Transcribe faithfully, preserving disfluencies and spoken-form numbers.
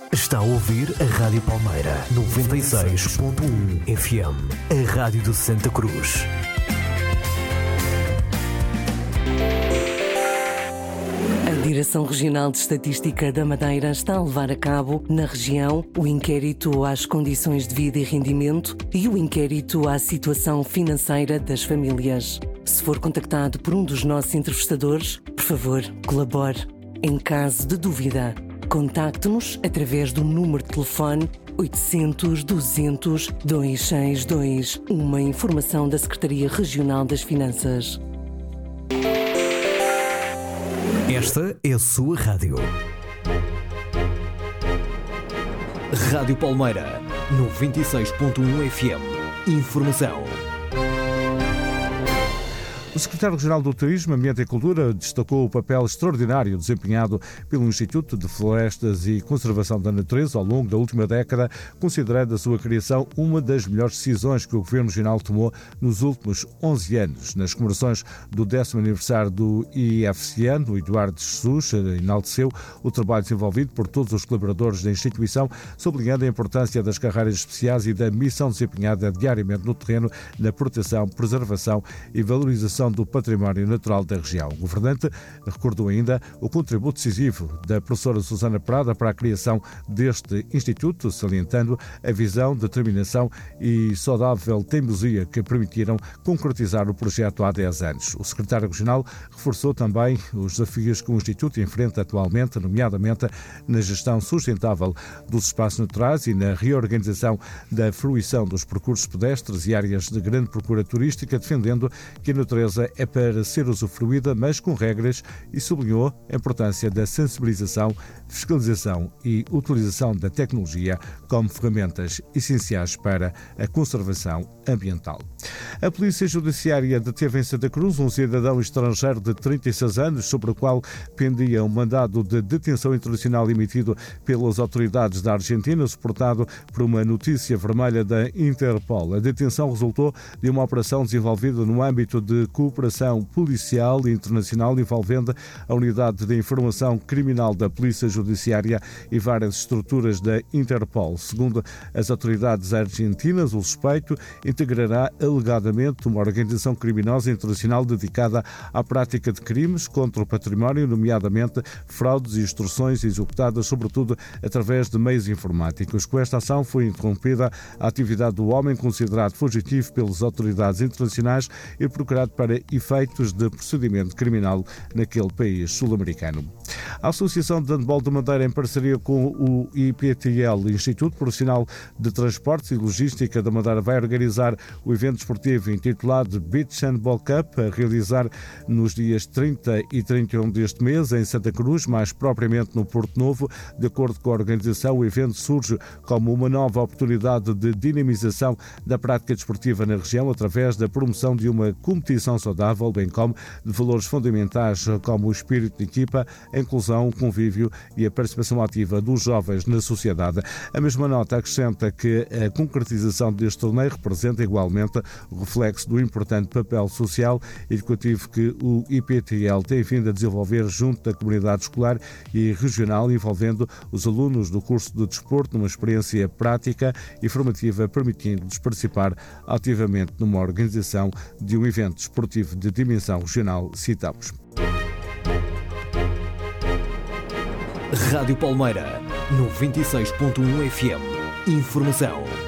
Está a ouvir a Rádio Palmeira, noventa e seis ponto um F M, a Rádio de Santa Cruz. A Direção Regional de Estatística da Madeira está a levar a cabo, na região, o inquérito às condições de vida e rendimento e o inquérito à situação financeira das famílias. Se for contactado por um dos nossos entrevistadores, por favor, colabore. Em caso de dúvida, contacte-nos através do número de telefone oitocentos, duzentos, duzentos e sessenta e dois, uma informação da Secretaria Regional das Finanças. Esta é a sua rádio. Rádio Palmeira, noventa e seis ponto um F M. Informação. O secretário-geral do Turismo, Ambiente e Cultura destacou o papel extraordinário desempenhado pelo Instituto de Florestas e Conservação da Natureza ao longo da última década, considerando a sua criação uma das melhores decisões que o Governo Regional tomou nos últimos onze anos. Nas comemorações do décimo aniversário do I F C N, o Eduardo Jesus enalteceu o trabalho desenvolvido por todos os colaboradores da instituição, sublinhando a importância das carreiras especiais e da missão desempenhada diariamente no terreno na proteção, preservação e valorização do património natural da região. O governante recordou ainda o contributo decisivo da professora Susana Prada para a criação deste instituto, salientando a visão, determinação e saudável teimosia que permitiram concretizar o projeto há dez anos. O secretário regional reforçou também os desafios que o instituto enfrenta atualmente, nomeadamente na gestão sustentável dos espaços naturais e na reorganização da fruição dos percursos pedestres e áreas de grande procura turística, defendendo que a natureza é para ser usufruída, mas com regras, e sublinhou a importância da sensibilização, fiscalização e utilização da tecnologia como ferramentas essenciais para a conservação ambiental. A Polícia Judiciária deteve em Santa Cruz um cidadão estrangeiro de trinta e seis anos, sobre o qual pendia um mandado de detenção internacional emitido pelas autoridades da Argentina, suportado por uma notícia vermelha da Interpol. A detenção resultou de uma operação desenvolvida no âmbito de cooperação policial internacional envolvendo a Unidade de Informação Criminal da Polícia Judiciária e várias estruturas da Interpol. Segundo as autoridades argentinas, o suspeito integrará alegadamente uma organização criminosa internacional dedicada à prática de crimes contra o património, nomeadamente fraudes e extorsões executadas sobretudo através de meios informáticos. Com esta ação foi interrompida a atividade do homem, considerado fugitivo pelas autoridades internacionais e procurado para efeitos de procedimento criminal naquele país sul-americano. A Associação de Handball de Madeira, em parceria com o I P T L, Instituto Profissional de Transportes e Logística da Madeira, vai organizar o evento esportivo intitulado Beach Handball Cup, a realizar nos dias trinta e trinta e um deste mês em Santa Cruz, mais propriamente no Porto Novo. De acordo com a organização, o evento surge como uma nova oportunidade de dinamização da prática desportiva na região através da promoção de uma competição saudável, bem como de valores fundamentais como o espírito de equipa, a inclusão, o convívio e a participação ativa dos jovens na sociedade. A mesma nota acrescenta que a concretização deste torneio representa igualmente o reflexo do importante papel social e educativo que o I P T L tem vindo a desenvolver junto da comunidade escolar e regional, envolvendo os alunos do curso de desporto numa experiência prática e formativa, permitindo-lhes participar ativamente numa organização de um evento desportivo de dimensão regional, citamos. Rádio Palmeira, noventa e seis ponto um F M. Informação.